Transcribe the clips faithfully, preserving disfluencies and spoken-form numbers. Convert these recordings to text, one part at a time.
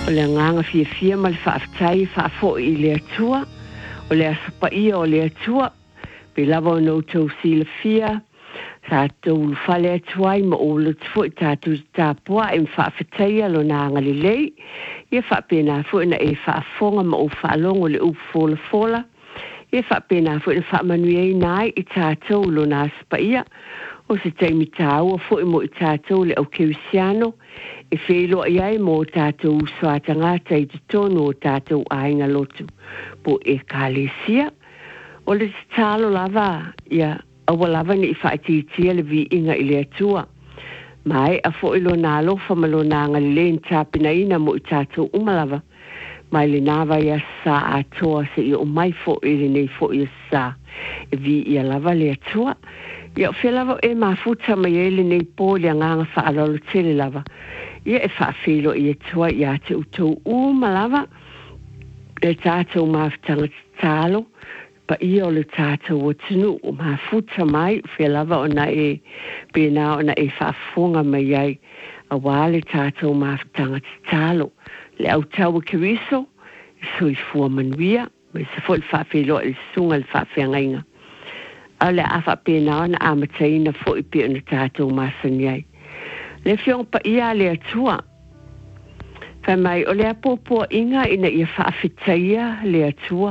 o le nganga fia fia ma le whaaftai whaafo i le atua, o le asapa ia o le atua, pe lava o nou tau sila fia, tātou whale atuai ma o le tfo i tātou tāpua e mwhaafetai lo na anga le lei, ia whaapena fo ina e whaafonga ma o whaalongo le upu fola fola, ia whaapena fo ina whaamanui e nai i tātou lo na asapa ia, o se taimi tāua fo i mo i tātou le au kewisiano, e whelo iai mo tātou uswata ngata i te tono o tātou ainga lotu po e kālesia. O le talo lava, ia, awa lava ni i whaititia le vi inga i le atua. Mai, a fo ilo nā lofa malo nā ngale le tāpina ina mo i tātou umalava. Mai le nāwa ia sa atoa se i o mai fo i le nei fo i sa. E vi ia lava le atua. Ia o lava e mafuta mai e le nei po le nganga whaalolo tele lava. Ia e whaafelo i atua i ate utou umalava. Le tātou mawhtanga talo. Pa ia o le tātou o tinu o mafuta mai. Whea lava o na e pēnā o na e whaafonga mai ai. A wale tātou mawhtanga talo. Le au tau kiriso. So i fua manuia. Mai se fo le whaafelo i sunga le whaafenga inga. A le afa pēnā o na amataina fo i pia na tātou masani ai. Le fiong pa ia le atua. Whai mai o le apopo inga ina ia whaafitaia le atua.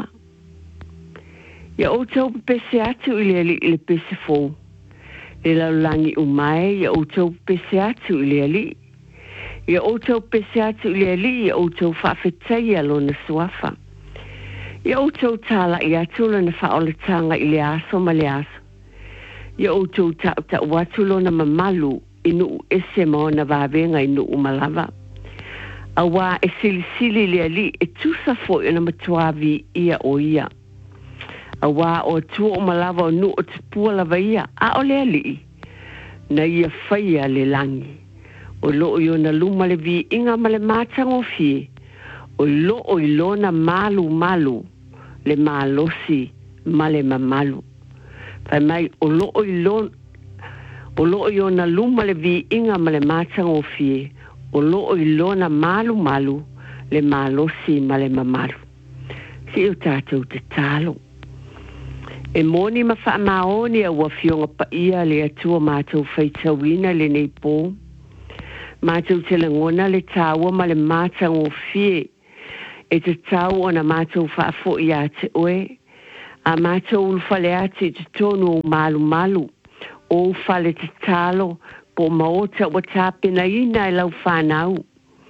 Ia o tau pese atu i le ali i le pese fō. Le laulangi umai, ia o tau pese atu i le ali. Ia o tau pese atu i le ali, ia o tau whaafitaia lo na suafa. Ia o tau tala i atu lo na whaoletanga i le aso ma le aso. Ia o tau tau tau watu lo na mamalu inu ese mo na vavenga inu umalava. Awa e sili sili le ali e tusa fo i na matuavi ia o ia. Awa o tua umalava o nu o tupua lava ia a o le ali. Na ia whaia le langi. O lo o na luma le vi inga ma le mātango fie. O lo o ilo na malu malu le malosi ma le mamalu. Pai mai o lo o ilo o lo o na luma le vi inga ma le mātango fie. O lo o ilo na malu malu le malosi ma le mamalu. Si o tātou te talo. E moni ma wha maoni a wafionga pa ia le atua mātou whaitawina le nei pō. Mātou te langona le tāua ma le mātango fie. E te tau o na mātou whaafo i a te oe. A mātou ulwhale ate te tonu o malu malu. O whale te talo po maota wa tāpena ina e lau whanau.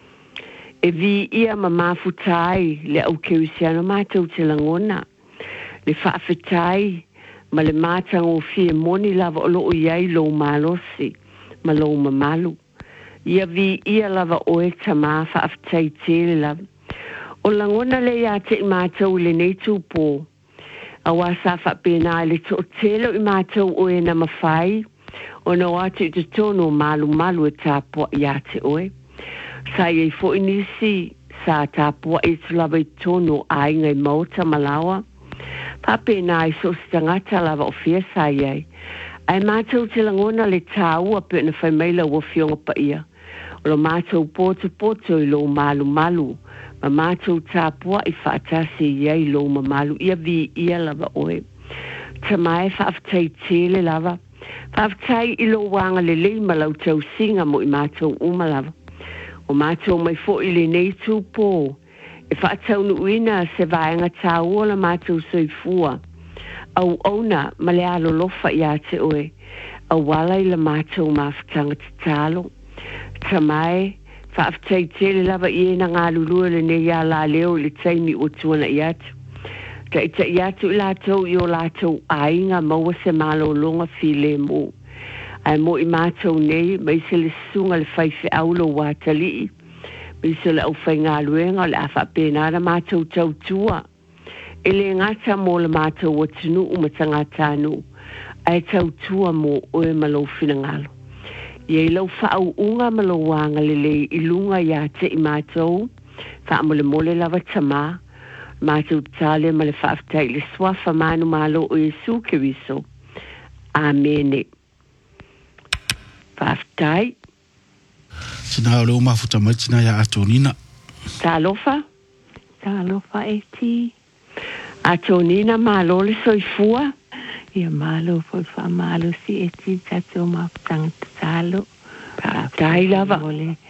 E vi ia ma mafutai le au kewisiano mātou te langona. Le whaafetai ma le mātango fie moni lava o loo iai lo malosi ma lo mamalu. Ia vi ia lava oe tamā whaafetai tele lava. O langona le ia te i mātou le nei tūpō. A wasa whapena le to telo i mātou oe na mawhai. O na watu i te tono malu malu e tāpua i ate oe. Sa i fo inisi sa tāpua i tulawa i tono a ingai mauta malawa. Papena i so stangata lava o fia sa iai. Ai mātou te langona le tāua pe na whai meila ua fionga pa ia. O lo mātou poto poto i lo malu malu. Ma mātou tāpua i whaatasi iai lo mamalu. Ia vi ia lava oe. Tamae whaaftai tele lava. Whaaftai i lo wanga le lei malau tau singa mo i mātou umalava. O mātou mai fo i le nei tūpō. E whaatau nuina se vaenga tāua la mātou soifua. Au auna ma le alo lofa i ate oe. Au wala i la mātou mawhatanga te tālo. Tamae, whaaftai tele lava i ena ngā lulua le nei a la leo le taimi o tuana i atu. Ta ita i atu i lātou i o lātou ainga maua se malo longa fi le mo. Ai mo i mātou nei, mai se le sunga le whaife aulo wātalii. Mai se le au whai ngā luenga le awha pēnara mātou tau tua. E le ngata mo le mātou o tinu umatanga tānu. Ai tau tua mo oe malo whina ngalo. Iei lau whaau unga malo wanga le le ilunga i ate i mātou. Wha mo le mole lava tamā. Mātou tāle ma le whaaftai le swafa manu malo o Jesu Kiriso. Amene. Whaaftai. Sina o leo mafuta mai tina ya atonina. Talofa? Talofa e ti. A tonina malo le soifua? Ia malo foi fa malo si e ti tato mafutanga talo. Tai lava.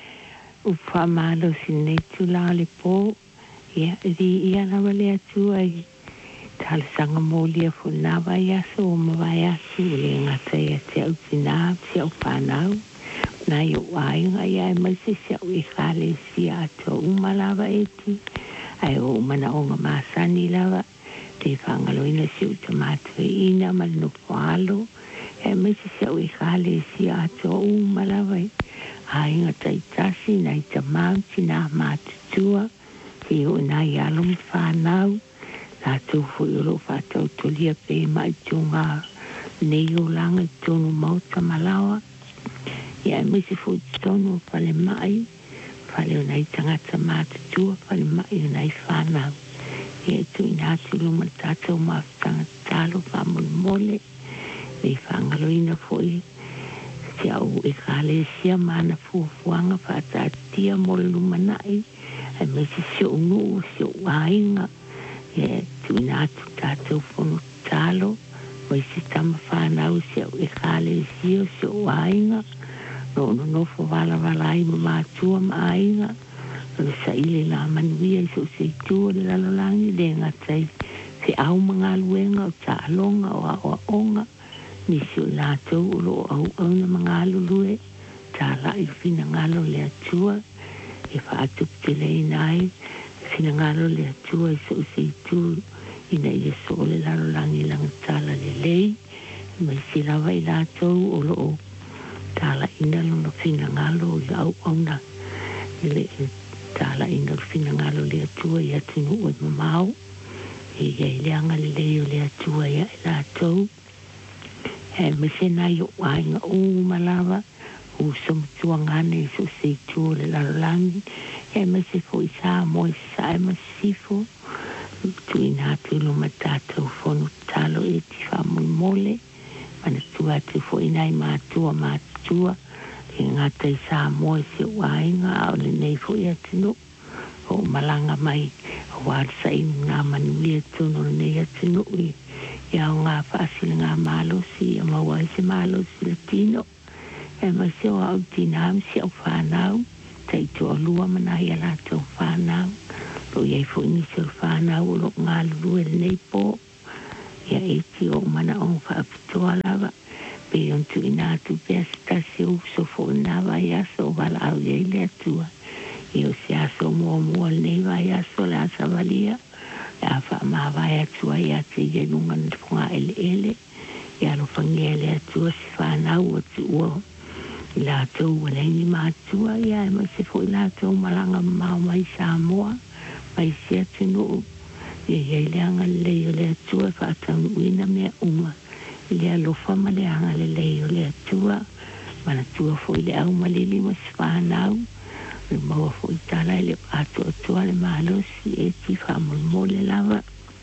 U fa malo si nei tula le po. Ia ri ia lava le atu ai. Tal sanga molia fu nava ia so ma vai asu le ngata ia te au tina si au whanau. Na i wai nga ia e maise si au i khale si ato umalava e ti. Ai o mana o nga masani lava. Te whangaloina si u tamatu e ina malino whalo. E maise si au i khale si ato umalava e. Ai nga taitasi na i tamau tina matutua. Te o na i alum whanau. Nā tau fui o lo whātau tolia pe mai tunga nei o langa i tonu mauta malawa. Ia e misi fui tonu whale mai, whale o nei tangata mātutua, whale mai o nei whānau. Ia e tui nātu luma tātou māwhitanga tālo whamul mole, nei whangaloina fui. Se au e kāle sia mana fuafuanga whātātia mole luma nai, e misi se unu se uainga, e tui nātu tātou whono tālo, mai si tama whānau se au e kāle sio se o ainga, no no nofo wala wala i ma mātua ma ainga, no sa ile la manuia i so se tua le lalolangi le ngatai, se au mga luenga o ta alonga o a o onga, ni si o nātou o lo au au na mga alulue, ta la i fina ngalo le atua, e whaatup te lei nai, fina ngalo le atua i so se tu ina i so le lalo langi langa tala le lei mai si lawa i lātou o lo o tala ina lona fina ngalo i au au na le tala ina fina ngalo le atua i atinu o mamau e i leanga le lei o le atua i lātou e me se nai o ainga o malawa o samtua ngane i so se tu le lalo langi e me se fo i sa mo i sa e ma sifo tui nātu luma tātou whono talo e ti whamui mole mana tua te fo i nai mātua mātua e ngata i sa mo i se wainga au le nei fo i atino o malanga mai a wārsa i ngā manuia tono nei atino i i au ngā whaasili ngā mālosi a maua i se mālosi latino e ma se o au tinam si au whanau tai to lua mana ia la to whanau lo iei fo ini se whanau lo ngā lulu e nei po ia e ti o mana o whaapitoa lava pe on tu ina tu pesta se u so fo nava ia so wala au iei le atua i o se aso mua mua nei vai aso le asa valia ia wha maa vai atua ia te iei lunga nifunga ele ele ia lo whangia le atua si whanau o tu ua la tau wale ni mātua ia e mai se fo i la tau malanga mau mai Samoa mai se atinu ia ia i leanga lei o le atua whaatau uina mea uma i lea lofa ma leanga le lei o le atua mana tua fo i le au malili ma se whanau le maua fo i tala i le atua atua le mahalosi e ti whamulmole lava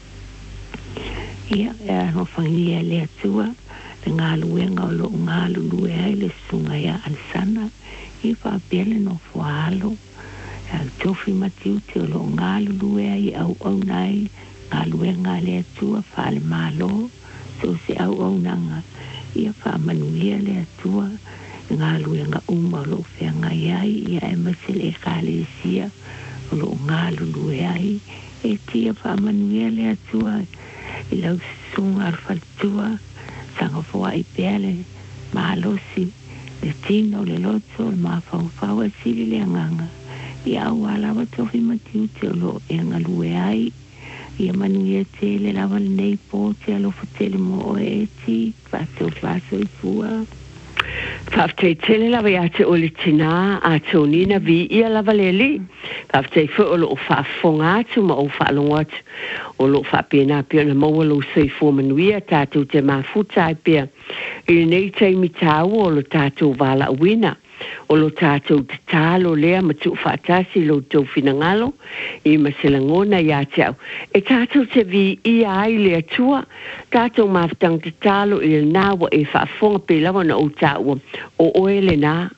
ia e ano whangia le atua ngā luenga o lo ngā lulue ai le sunga ia alsana i whapele no whaalo e tofi matiu te o lo ngā lulue ai au au nai ngā luenga le atua whale malo so se au au nanga ia whamanuia le atua ngā luenga uma o lo whenga iai ia e masele e kāle sia o lo ngā lulue ai e tia whamanuia le atua i lau sunga arwhatua sanga fua i pele mahalosi le tino le loto le mawhawhau e sili le anganga i au alawa tofi matiu te lo e ngalue ai i manuia te le lawa le nei po te alofa tele mo o e ti faso faso i fua Whaaftei tele lawa ia te ole tina a tonina vi ia lawa le li. Whaaftei fu o lo o whaafonga atu ma o whaalongo atu. O lo whaapena pia na maua lo sui fumanuia tātou te mafuta ai pia. I nei teimi tāu o lo tātou wala uina. O lo tātou te tālo lea ma tu whaatasi lo tau finangalo i maselangona ia te au. E tātou te vi ia ai lea tua, tātou mawhtang te tālo i le nāwa e whaafonga pe lawa na o tāua o oe le nā.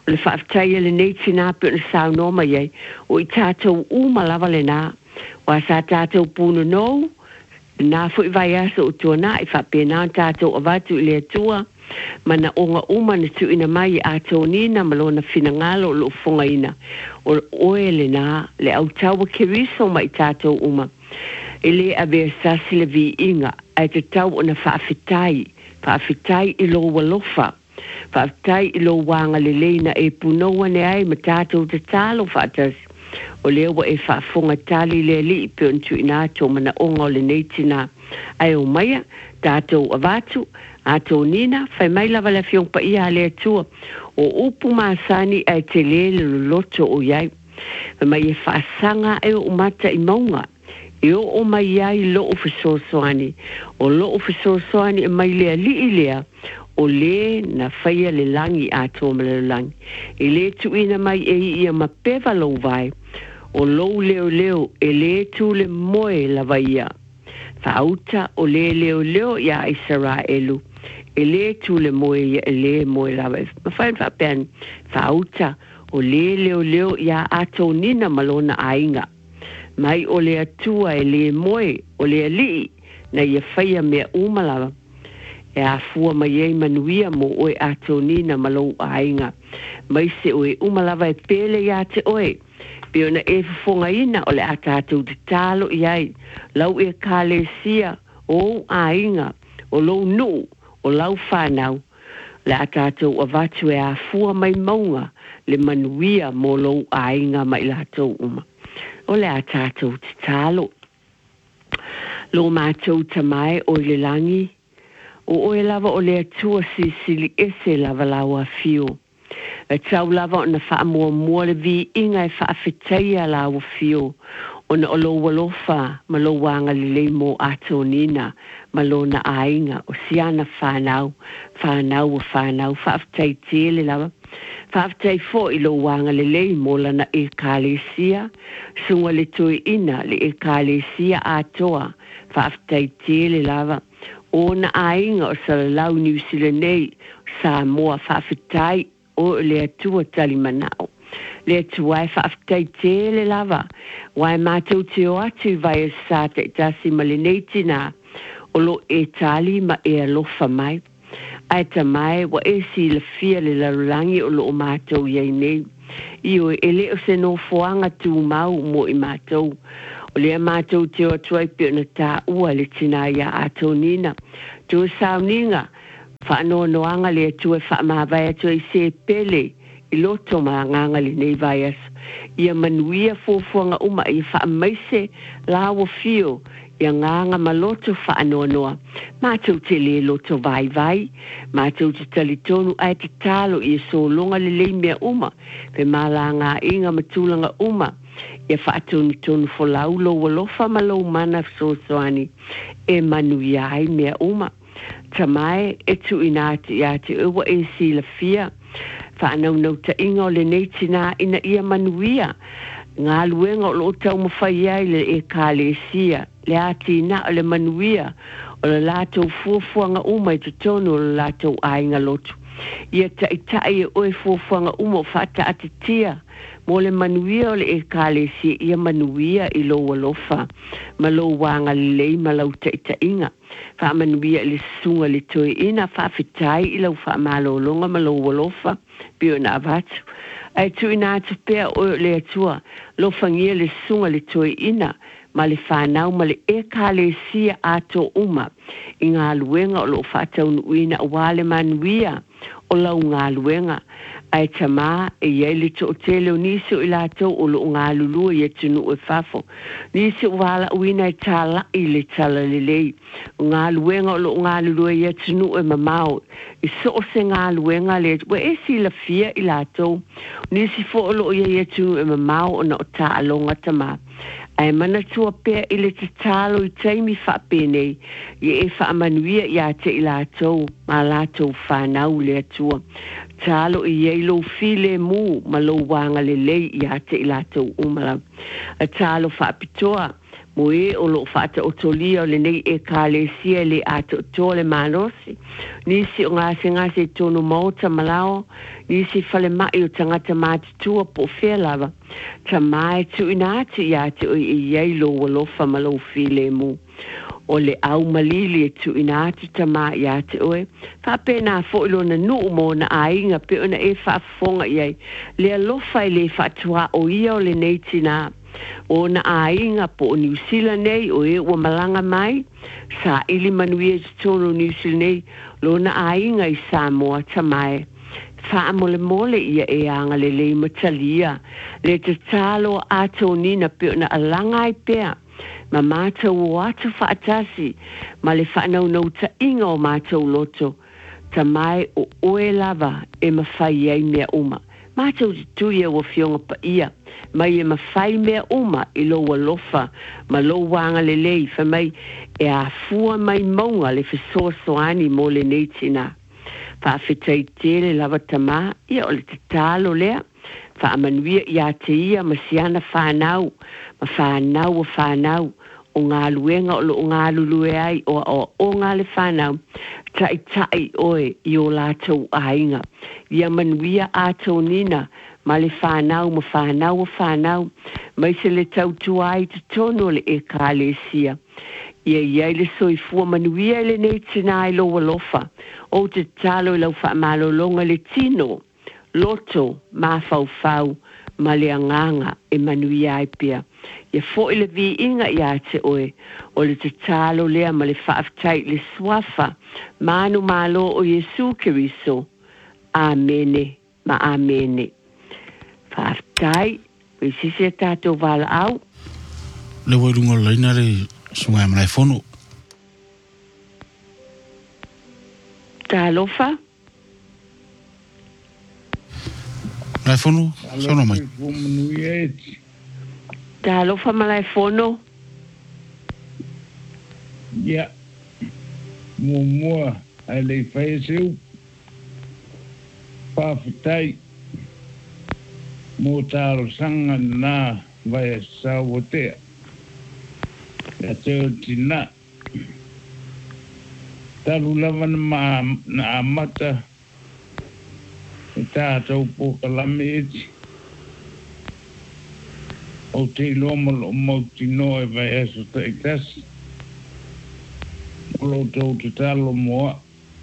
o le whaafitai le nei tina pe o le sao noma iei, o i tātou uma lava le nā, o a sa tātou pūno nou, nā fui vai aso o tua nā, i whapena tātou avatu i le atua, mana onga uma na tu ina mai a tō nina malona fina ngalo o lo fonga ina, o oe le nā, le au taua ke riso mai tātou uma, e le a vea sasi le vi inga, ai te tau o na whaafitai, whaafitai i lo walofa, whaafitai i lo wanga le leina e punoa ne ai ma tātou te talo whaatas, o lewa e whaafonga tali le li i peontu ina tō mana onga o le neitina, ai o maia, tātou avatu, a tō nina, whai mai lava le fiong pa ia le atua, o upu maasani ai te lele loto o iai, whai mai e whaasanga e o mata i maunga, e o o mai iai lo o fisosoani, o lo o fisosoani e mai lea li i lea, o le na whaia le langi a tō mele langi, e le tuina mai e ia ma pewa lo vai, o lo leo leo e le tu le moe lava ia, whaauta o le leo leo ia Israelu, e le tu le moe ia e le moe lava, ma whain whapen, whaauta o le leo leo ia ato nina malona ainga, mai o le atua e le moe o le alii, na ia whaia mea umalawa, e a fua mai ei manuia mo oe ato nina malo ainga, mai se oe umalawa e pele ia te oe, pio na e fufonga ina o le atatou te talo iai, lau e kale sia o ainga, o lau nu, o lau whanau, le atatou avatu e a fua mai maunga, le manuia mo lau ainga mai latou uma. O le atatou te talo. Lo mātou tamai o le langi, o oe lava o le atua sisili ese lava lawa fio. E tau lava o na wha mua mua le vi inga e wha awhitaia lawa fio. O na olo walofa, ma lo wanga li le mo ato nina, ma lo na ainga, o siana whanau, whanau o whanau, wha awhitai tele lava. Wha awhitai fo i lo wanga le le mo lana e kālesia, sunga le toi ina le e kālesia atoa, wha awhitai tele lava. O na ainga o sa lau New Zealand nei, sa moa whawhitai o le atua tali manao. Le atua e whawhitai tele lava, wai mātou te o atu vai e sa te tasi ma le neitina, o lo e tali ma e alofa mai. Ai ta mai, wa e si la fia le larulangi o lo o mātou iei nei. Io e le o se no foanga tu mau mo i mātou. O lea mātou te o tuai pio na tā ua le tina ia ato nina. Tu sauninga, whaanoa noanga le tue whaamawai atu i se pele i loto maa nganga le nei vai aso. Ia manuia fofuanga uma i whaamaise lawa fio ia nganga maloto whaanoa noa. Mātou te le loto vai vai, mātou te talitonu ai te talo i so longa le lei mea uma, pe mala ngā inga matulanga uma. Ia whaatonu tonu fo lau lo walofa ma lo mana sosoani e manu iai mea uma. Tamae e tu inati ia te ewa e si la fia. Whaanau nau ta inga o le neitina ina ia manuia. Ngā luenga o lo tau mawhai ai le e kālesia. Le ati ina o le manuia. O le lātou fuafuanga uma i te tonu o le lātou ainga lotu. Ia ta itai e oe fuafuanga uma o whata ati tia. Mo le manuia o le e kālesia ia manuia i lo walofa. Ma lo wanga lei ma lau ta ita inga. Wha manuia le sunga le toi ina whawhitai i lau wha malo longa ma lo walofa. Pio na avatu. Ai tu ina atu pea o le atua. Lo whangia le sunga le toi ina. Ma le whanau ma le e kālesia ato uma. I ngā luenga o lo whatau nuina o wale manuia. O lau ngā luenga. Ai tama e iei le to tele o nisi o ilatou o lo ngā lulua i tunu o fafo. Nisi o wala uina i tala i le tala le lei. O ngā luenga o lo ngā lulua i tunu o mamao. I so o se ngā luenga le we e si la fia i latou. Nisi fo o lo i tunu o mamao o na o ta alonga tama. Ai mana tua pea i le te talo i taimi whapene i e whaamanuia i a te i latou ma latou whanau le atua. Talo i ei lo file mu ma lo wanga le lei i a te i latou umala. A talo whaapitoa Moe o lo fata o tolia o le nei e ka le sia le ato tole manosi. Nisi o ngā se ngā se tono mauta malao. Nisi fale mai o tangata mati tua po whea lava. Ta mai tu inati i ate o i iei lo walofa malo file mu. O le au malili e tu inati ta mai i ate oe. Fa pena fo ilo na nuu mo na ainga pe ona e fa fonga iei. Le alofa i le fatua o ia o le nei tina. O na ainga po o New Zealand nei o e ua malanga mai sa ili manuia tono New Zealand nei lo na ainga i Samoa tamai fa mole mole ia e anga le le matalia le te talo ato nina pe na alanga i pea ma mata o atu fa atasi ma le fa nau nau ta inga o mata o loto tamai o oe lava e mawhai ei mea uma mata o tu ia o fionga pa ia mai e mawhai mea uma i lo walofa ma lo wanga le lei fa mai e a fua mai maunga le fesoa soani mo le neitina fa fitei tele lava tama ia o le tatalo lea fa amanuia ia te ia ma siana whanau ma whanau o whanau o ngā luenga o lo ngā lulue ai o, o, o ngā le whanau tai tai oe i o lātou ainga ia manuia ato nina ma le whanau ma whanau o whanau mai se le tau tuai te tono le e ka le sia ia ia le soifua manuia le nei tina i lo walofa o te talo i lau wha malolonga le tino loto ma fau fau ma le anganga e manuia ai pia ia fo i le vi inga ia te oe o le te talo lea ma le whaaftai le swafa manu malo o Yesu Keriso amene ma amene whaaftai we sisi tato wala au le wairunga leina le sungai manai fono talofa Lai fono, sono mai. Talofa malai fono. Ya. Mua ai le fai seu. Pa fitai. Mo taro sanga na vai sa wote. Ya te tina. Taru lavan ma na amata. Ta tau po kalame eti. O te loma lo mauti no e vai eso te ikasi. O lo tau te talo moa.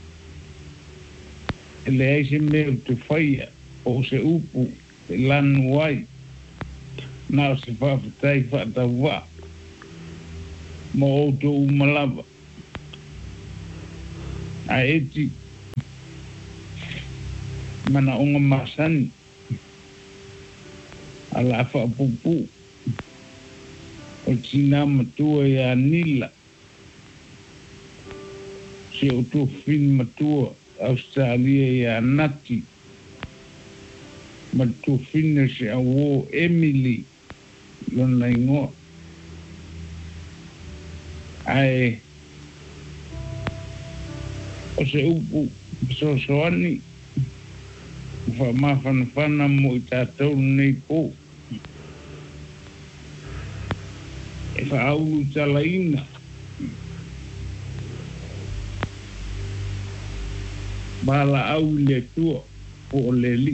E le eise meo te whaia o se upu e lanu wai. Nā se whawhatai whaata wā. Mo o to umalava. A eti. Mana onga masani ala fa pupu o tina matua ya nila se o tu fin matua Australia ya nati matu fin se awo Emily lona ingo ai o se upu so soani fa ma fan fana mo i tātou nei po. E fa aulu talaina. Bala au le tua po le li.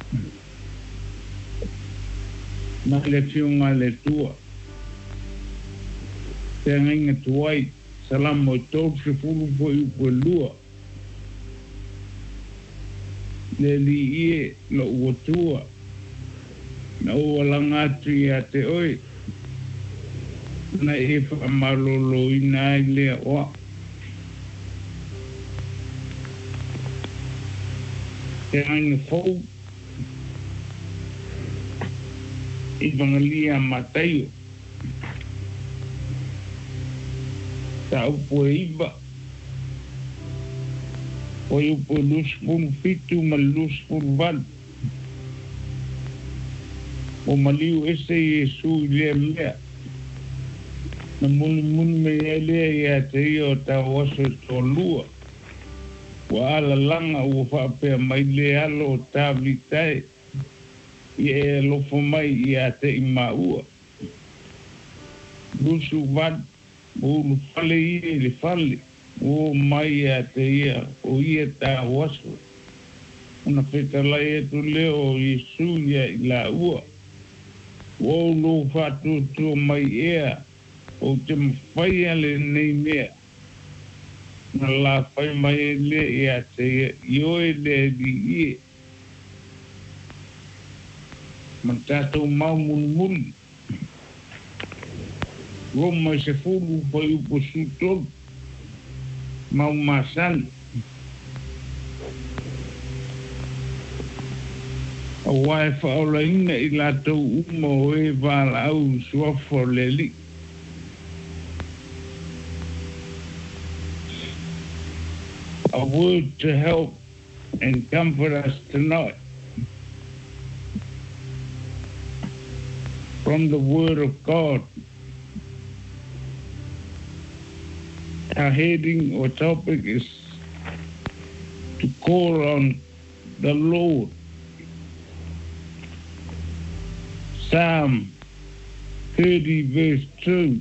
Ma le fiunga le tua. Te ngainga tuai salamo tau se fulu po i po lua. Le li ie lo uotua na ua langatu ia te oi na e whamalolo i nai lea oa te anga fau i vangalia mataio ta upo e iba o eu po lus pun fitu ma lus pun van o maliu ese Yesu le mea na mun mun me ele ya te o ta waso to lua wa ala langa o fa pe mai le alo ta vitai e lo fo mai ya te maua Lusu wat, ulu fale ie le fale. O mai a te ia, o ia tā wasu. Una whetalai e tu leo i suia i la ua. O lo whatu tu mai ea, o te mwhaia le nei mea. Na la whai mai e le e a te ia, i oe le di ie. Man tātou mau muni muni. Roma se fulu whai upo sutolu. Mau masan. A wai whaola ina i lātou uma o e wāla au suafo le li. A word to help and comfort us tonight. From the Word of God. Our heading or topic is to call on the Lord. Psalm thirty verse two.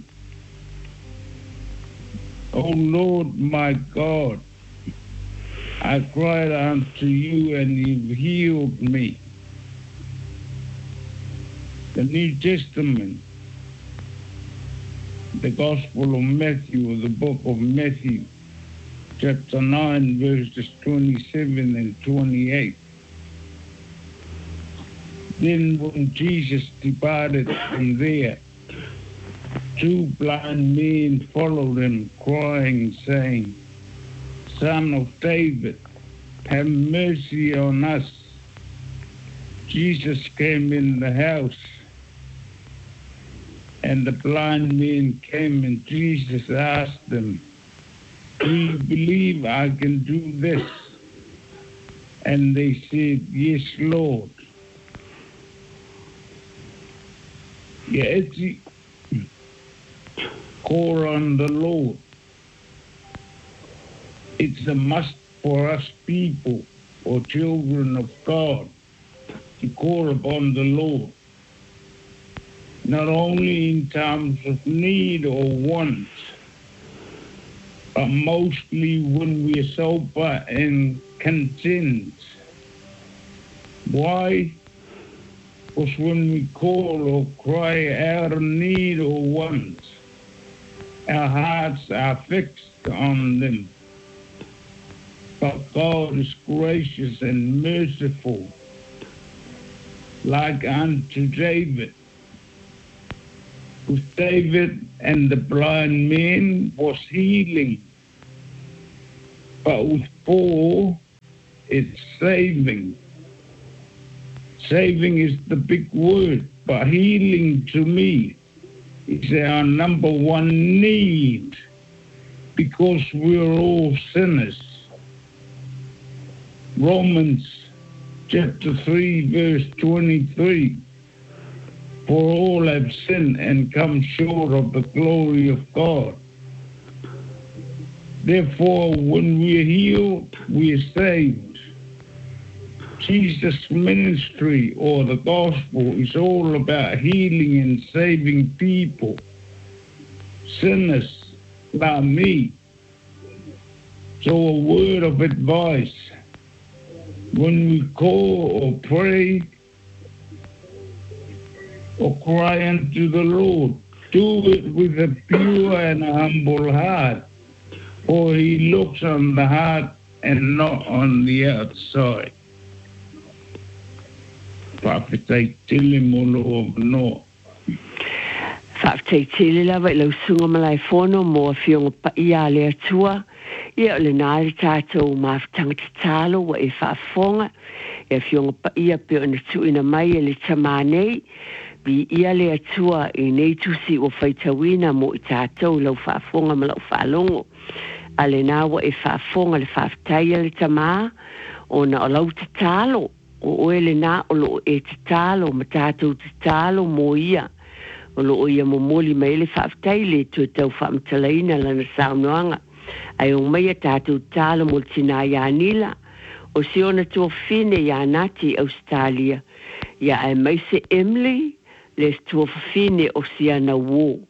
O Lord my God, I cried unto you and you healed me. The New Testament, the Gospel of Matthew, the book of Matthew, chapter nine, verses twenty-seven and twenty-eight. Then when Jesus departed from there, two blind men followed him, crying, saying, Son of David, have mercy on us. Jesus came in the house, and the blind men came, and Jesus asked them, Do you believe I can do this? And they said, Yes, Lord. Yes, call on the Lord. It's a must for us people or children of God to call upon the Lord. Not only in times of need or want, but mostly when we are sober and content. Why? Because when we call or cry our need or want, our hearts are fixed on them. But God is gracious and merciful, like unto David. With David and the blind man was healing, but with Paul, it's saving. Saving is the big word, but healing to me is our number one need, because we're all sinners. Romans chapter three, verse twenty-three. For all have sinned and come short of the glory of God. Therefore, when we are healed, we are saved. Jesus' ministry or the gospel is all about healing and saving people, sinners like me. So a word of advice, when we call or pray or cry unto the Lord, do it with a pure and humble heart, for he looks on the heart and not on the outside. Whawhitai tele molo o no. Whawhitai tele lawa i lau sunga malai whono mo a whionga pa ia le atua. Ia o le nāri tātou mawhitanga te tālo wa e whaafonga. E a whionga pa ia pe o na tuina mai e le tamanei. Bi ia le atua i nei tusi o whaitawina mo i tātou lau whaafonga ma lau whaalongo. A le nāwa e whaafonga le whawhitai le tamā o na o lau te tālo. O oe le nā o lo e te tālo ma tātou te tālo mo ia. O lo o ia mo moli mai le whaafitai le tu tau whaamtalaina lana saunoanga. Ai o mai a tātou tālo mo tina ia nila. O si ona tua whine ia nati Australia. Ia ai mai se Emily le tua whine o si ana wō.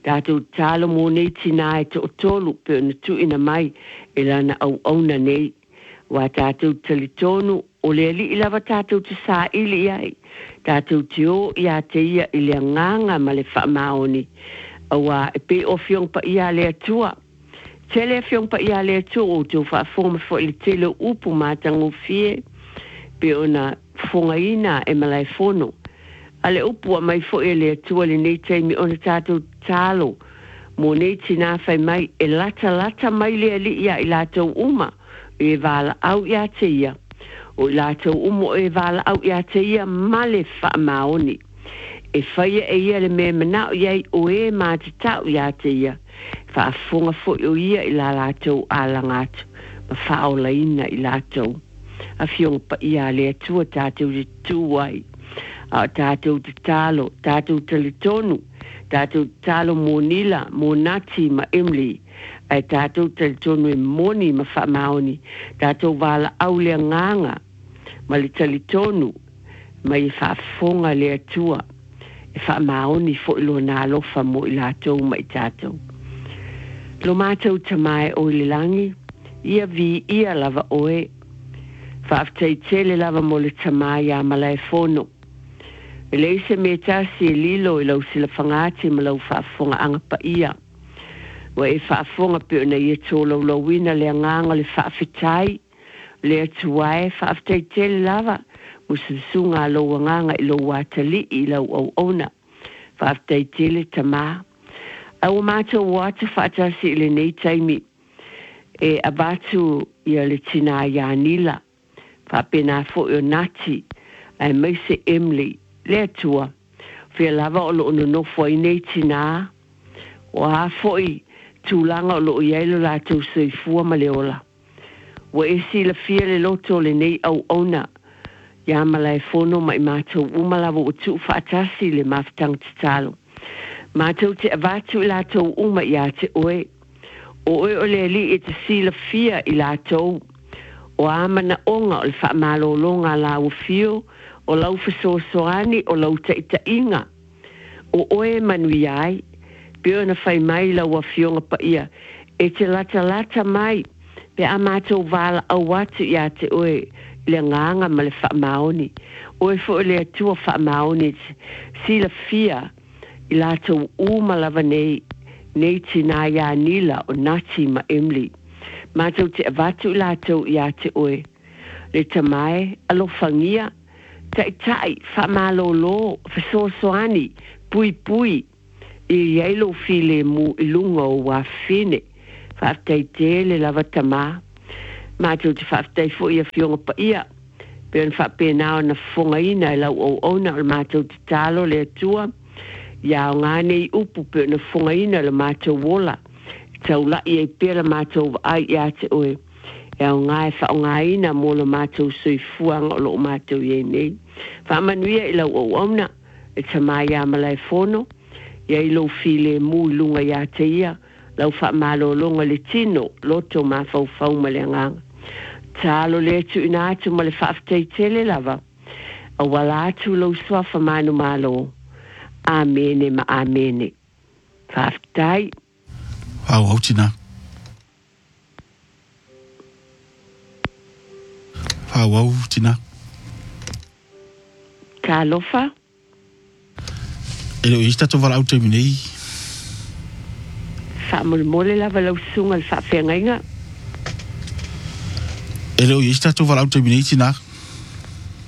Tātou tālo mō nei tina e to tolu pe na tu ina mai e lana au au na nei. Wa tātou talitonu o le li i lava tātou te sā ili ai. Tātou te o ia te ia i le nganga ma le whaamaoni. Awa e pe o fiong pa ia le atua. Tele fiong pa ia le atua o tō whaafoma fo i le tele upu mātango fie. Pe ona fonga ina e malai fono. Ale upu a mai fo e le atua le nei teimi ona tātou tālo. Mō nei tina whai mai e lata lata mai le ali ia i lātou uma. E vala au ia te ia. O lātou umo e vala au ia te ia male whaamaoni. E whaia e ia le me manao iai o e māti tau ia te ia. Whaafonga fo o ia i la lātou alangatu. Ma whaola ina i lātou. A fionga pa ia le atua tātou te tūwai. A tātou te tālo, tātou te tonu. Tātou tālo mō nila, mō nati ma emli. Ai tātou te tonu e moni ma whaamaoni. Tātou wala au lea nganga. Ma le tali tonu. Ma i whaafonga le atua. E whaamaoni fo ilo nā lofa mo i lātou ma i tātou. Lo mātou tamae o le langi. Ia vi ia lava oe. Whaaftei tele lava mo le tamae a malai fono. E leise me tasi e lilo i lau sila whangati ma lau whaafonga anga pa ia. Wa e whaafonga pe ona ia tōlau lauina le nganga le whaafetai, le atuae whaaftei tele lava, mususunga lau nganga i lau watali i lau au ona, whaaftei tele tamā. Au mātou wata whaatasi i le nei taimi, e abatu ia le tina ia nila, whaapena fo i o nati, ai meise emli, le atua, whia lava o lo ono nofo i nei tina, o ha fo i, tūlanga o loo iailo lātou soifua ma le ola. Wa e si la fia le loto le nei au ona. Ia malai fono mai mātou umalawa o tu whaatasi le mawhtang te talo. Mātou te avatu i lātou uma ia te oe. O oe o le li e te si la fia i lātou. O amana onga o le whaamalo longa la u fio, o lau whasosoani o lau ta ita inga. O oe manui ai. Peo na whai mai la ua fionga pa ia. E te lata lata mai. Pe a mātou wala au watu ia te oe. Le nganga ma le whaamaoni. Oe fo le atua whaamaoni. Si la fia. I lātou uma lava nei. Nei tina ia nila o nati ma emli. Mātou te avatu i lātou ia te oe. Le tamae alo whangia. Tai tai whaamalo lo. Whasosoani. Pui pui. I yailo file mu ilunga o wa fine. Whaaftei tele lava tamā. Mātou te whaaftei fo ia fionga pa ia. Peon whaapenao na fonga ina i lau o ona o mātou te talo le atua. Ia o ngāne i upu peon na fonga ina le mātou wola. Tau lai e pera mātou ai ia te oe. Ia o ngāe wha o ngā ina mo le mātou sui fuanga o lo mātou ie nei. Whaamanuia i lau o ona. E tamā ia malai fono. Ia i lo file mu lunga ia te ia, lau wha malo longa le tino, loto ma fau fau ma le nganga. Tālo le atu ina atu ma le whaaftei tele lava, a wala atu lau swafa manu malo. Amene ma amene. Whaaftai. Au, au tina. Au, au tina. Ka lofa. E leo ista to wala au te minei. Wha mole mole lava lau sunga le wha whengainga. E leo ista to wala au te minei tina.